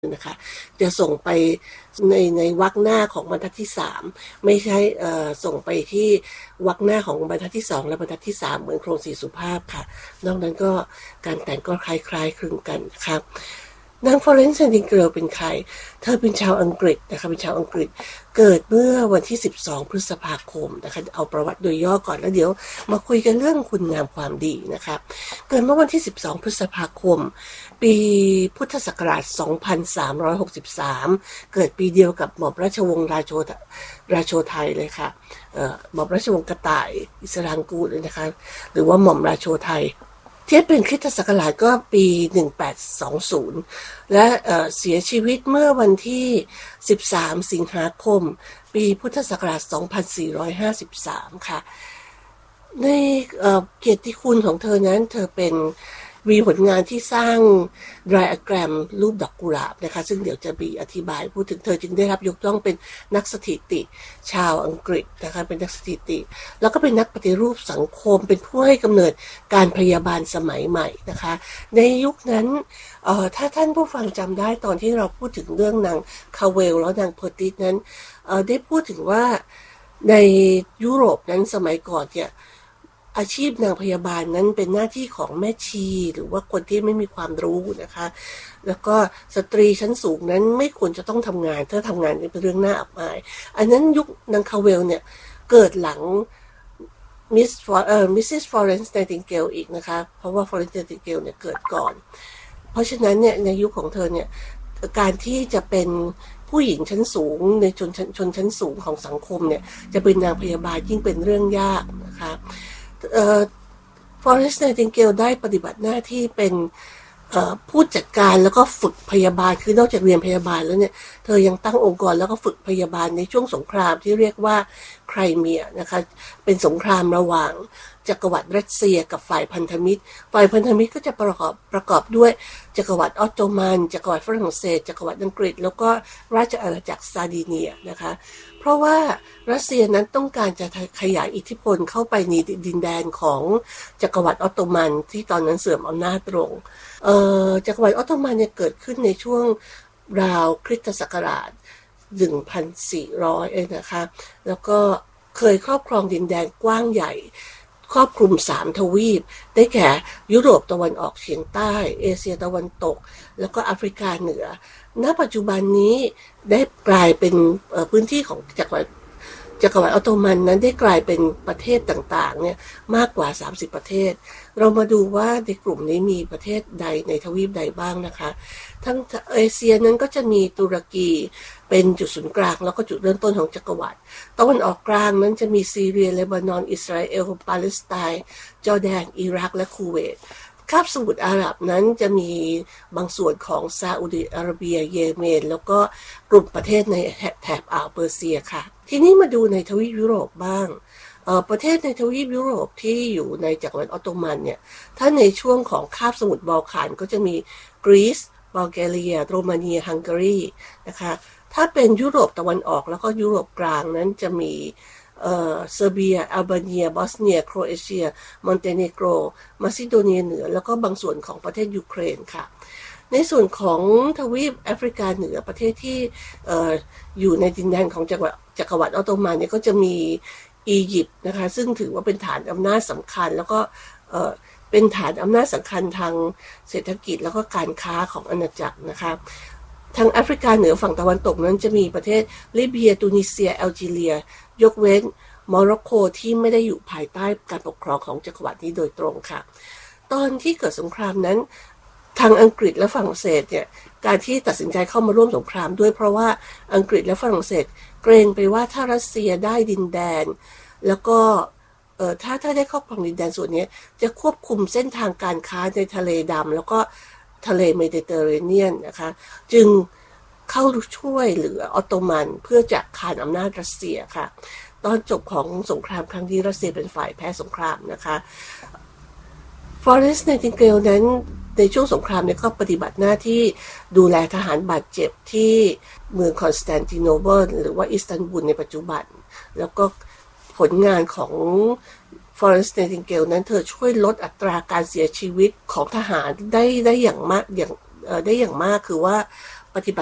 นะคะจะส่งไปในวรรคหน้าของบรรทัดที่3ไม่ใช่ส่งไปที่วรรคหน้าของบรรทัดที่2และบรรทัดที่3เหมือนโครงสีสุภาพค่ะนอกนั้นก็การแต่งก็คล้ายๆคลึงกันนะครับนางฟลอเรนซ์ ไนติงเกิลเป็นใครเธอเป็นชาวอังกฤษนะคะเป็นชาวอังกฤษเกิดเมื่อวันที่12พฤษภาคมนะคะเอาประวัติโดยย่อก่อนแล้วเดี๋ยวมาคุยกันเรื่องคุณงามความดีนะคะเกิดเมื่อวันที่12พฤษภาคมปีพุทธศักราช2363เกิดปีเดียวกับหม่อมราชวงศ์ราโชไทยเลยค่ะหม่อมราชวงศ์กระต่ายอิสรางกูลเลยนะคะหรือว่าหม่อมราโชไทยเทียบเป็นคริสตศักราชก็ปี1820และเสียชีวิตเมื่อวันที่13สิงหาคมปีพุทธศักราช2453ค่ะในเกียรติคุณของเธอนั้นเธอเป็นมีผลงานที่สร้างไดอะแกรมรูปดอกกุหลาบนะคะซึ่งเดี๋ยวจะมีอธิบายพูดถึงเธอจึงได้รับยกย่องเป็นนักสถิติชาวอังกฤษนะคะเป็นนักสถิติแล้วก็เป็นนักปฏิรูปสังคมเป็นผู้ให้กำเนิดการพยาบาลสมัยใหม่นะคะในยุคนั้นถ้าท่านผู้ฟังจำได้ตอนที่เราพูดถึงเรื่องนางคาเวลแล้วนางเพอร์ติสนั้นได้พูดถึงว่าในยุโรปนั้นสมัยก่อนเนี่ยอาชีพนางพยาบาลนั้นเป็นหน้าที่ของแม่ชีหรือว่าคนที่ไม่มีความรู้นะคะแล้วก็สตรีชั้นสูงนั้นไม่ควรจะต้องทำงานถ้าทำงานเป็นเรื่องน่าอับอายอันนั้นยุคนางคาเวลเนี่ยเกิดหลังมิสซิสฟลอเรนซ์ ไนติงเกลอีกนะคะเพราะว่าฟลอเรนซ์ ไนติงเกลเนี่ยเกิดก่อนเพราะฉะนั้นเนี่ยในยุคของเธอเนี่ยการที่จะเป็นผู้หญิงชั้นสูงในชนชั้นสูงของสังคมเนี่ยจะเป็นนางพยาบาลยิ่งเป็นเรื่องยากนะคะฟลอเรนซ์ ไนติงเกลได้ปฏิบัติหน้าที่เป็นผู้จัดการแล้วก็ฝึกพยาบาลคือนอกจากเรียนพยาบาลแล้วเนี่ยเธอยังตั้งองค์กรแล้วก็ฝึกพยาบาลในช่วงสงครามที่เรียกว่าไครเมียนะคะเป็นสงครามระหว่างจักรวรรดิรัสเซียกับฝ่ายพันธมิตรก็จะประกอบด้วยจักรวรรดิออตโตมันจักรวรรดิฝรั่งเศสจักรวรรดิอังกฤษแล้วก็ราชอาณาจักรซาร์ดิเนียนะคะเพราะว่ารัสเซียนั้นต้องการจะขยายอิทธิพลเข้าไปในดินแดนของจักรวรรดิออตโตมันที่ตอนนั้นเสื่อมอำนาจลงจักรวรรดิออตโตมันเนี่ยเกิดขึ้นในช่วงราวคริสตศักราช1400นะคะแล้วก็เคยครอบครองดินแดนกว้างใหญ่ครอบคลุม3ทวีปได้แก่ยุโรปตะวันออกเฉียงใต้เอเชียตะวันตกแล้วก็แอฟริกาเหนือณปัจจุบันนี้ได้กลายเป็นพื้นที่ของจักรวรรดิออตโตมันนั้นได้กลายเป็นประเทศต่างๆเนี่ยมากกว่า30ประเทศเรามาดูว่าในกลุ่มนี้มีประเทศใดในทวีปใดบ้างนะคะทั้งเอเชียนั้นก็จะมีตุรกีเป็นจุดศูนย์กลางแล้วก็จุดเริ่มต้นของจักรวรรดิตะวันออกกลางนั้นจะมีซีเรียเลบานอนอิสราเอลปาเลสไตน์จอร์แดนอิรักและคูเวตคาบสมุทรอาหรับนั้นจะมีบางส่วนของซาอุดิอาระเบียเยเมนแล้วก็กลุ่มประเทศในแถบอ่าวเปอร์เซียค่ะทีนี้มาดูในทวีปยุโรปบ้างประเทศในทวีปยุโรปที่อยู่ในจักรวรรดิออตโตมันเนี่ยถ้าในช่วงของคาบสมุทรบอลข่านก็จะมีกรีซบัลแกเรียโรมาเนียฮังการีนะคะถ้าเป็นยุโรปตะวันออกแล้วก็ยุโรปกลางนั้นจะมีเซอร์เบียอัลเบเนียบอสเนียโครเอเชียมอนเตเนโกรมาซิโดเนียเหนือแล้วก็บางส่วนของประเทศยูเครนค่ะในส่วนของทวีปแอฟริกาเหนือประเทศที่อยู่ในดินแดนของจักรวรรดิออตโตมันเนี่ยก็จะมีอียิปต์นะคะซึ่งถือว่าเป็นฐานอำนาจสำคัญแล้วก็เป็นฐานอำนาจสำคัญทางเศรษฐกิจแล้วก็การค้าของอาณาจักรนะคะทางแอฟริกาเหนือฝั่งตะวันตกนั้นจะมีประเทศลิเบียตูนิเซียแอลจีเรียยกเว้นโมร็อกโกที่ไม่ได้อยู่ภายใต้การปกครองของจักรวรรดินี้โดยตรงค่ะตอนที่เกิดสงครามนั้นทางอังกฤษและฝรั่งเศสเนี่ยการที่ตัดสินใจเข้ามาร่วมสงครามด้วยเพราะว่าอังกฤษและฝรั่งเศสเกรงไปว่าถ้ารัสเซียได้ดินแดนแล้วก็ถ้าได้ครอบครองดินแดนส่วนนี้จะควบคุมเส้นทางการค้าในทะเลดำแล้วก็ทะเลเมดิเตอร์เรเนียนนะคะจึงเข้าช่วยเหลือออตโตมันเพื่อจะขานอำนาจรัสเซียค่ะตอนจบของสงครามครั้งนี้รัสเซียเป็นฝ่ายแพ้สงครามนะคะฟลอเรนซ์ ไนติงเกลนั้นในช่วงสงครามเนี่ยก็ปฏิบัติหน้าที่ดูแลทหารบาดเจ็บที่เมืองคอนสแตนติโนเปิลหรือว่าอิสตันบูลในปัจจุบันแล้วก็ผลงานของฟลอเรนซ์ ไนติงเกลนั้นเธอช่วยลดอัตราการเสียชีวิตของทหารได้อย่างมากคือว่าปฏิบัติ